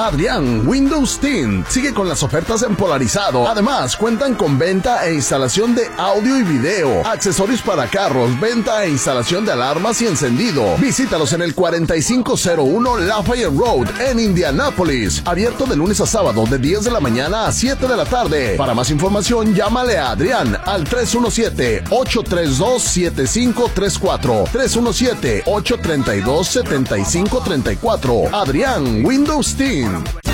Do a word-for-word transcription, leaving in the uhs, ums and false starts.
Adrián Windows Tint sigue con las ofertas en polarizado. Además, cuentan con venta e instalación de audio y video, accesorios para carros, venta e instalación de alarmas y encendido. Visítalos en el cuarenta y cinco cero uno Lafayette Road en Indianápolis. Abierto de lunes a sábado de diez de la mañana a siete de la tarde. Para más información, llámale a Adrián al tres uno siete, ocho tres dos, siete cinco tres cuatro. tres uno siete, ocho tres dos, siete cinco tres cuatro. Adrián Windows Team.